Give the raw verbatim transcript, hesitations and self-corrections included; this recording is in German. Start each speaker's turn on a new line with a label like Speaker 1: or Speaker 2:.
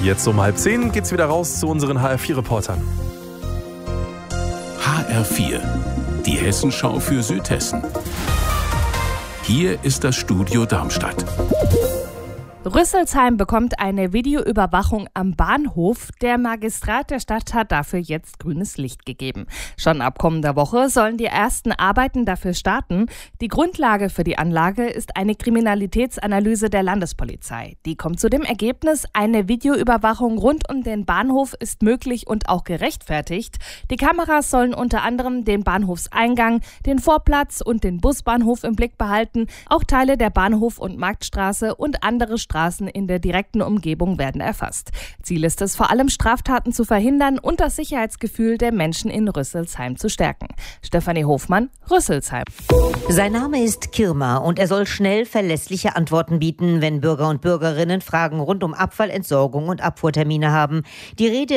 Speaker 1: Jetzt um halb zehn geht's wieder raus zu unseren H R vier Reportern.
Speaker 2: H R vier, die Hessenschau für Südhessen. Hier ist das Studio Darmstadt.
Speaker 3: Rüsselsheim bekommt eine Videoüberwachung am Bahnhof. Der Magistrat der Stadt hat dafür jetzt grünes Licht gegeben. Schon ab kommender Woche sollen die ersten Arbeiten dafür starten. Die Grundlage für die Anlage ist eine Kriminalitätsanalyse der Landespolizei. Die kommt zu dem Ergebnis, eine Videoüberwachung rund um den Bahnhof ist möglich und auch gerechtfertigt. Die Kameras sollen unter anderem den Bahnhofseingang, den Vorplatz und den Busbahnhof im Blick behalten. Auch Teile der Bahnhof- und Marktstraße und andere Straßen in der direkten Umgebung werden erfasst. Ziel ist es vor allem, Straftaten zu verhindern und das Sicherheitsgefühl der Menschen in Rüsselsheim zu stärken. Stefanie Hofmann, Rüsselsheim.
Speaker 4: Sein Name ist Kirma und er soll schnell verlässliche Antworten bieten, wenn Bürger und Bürgerinnen Fragen rund um Abfallentsorgung und Abfuhrtermine haben. Die Rede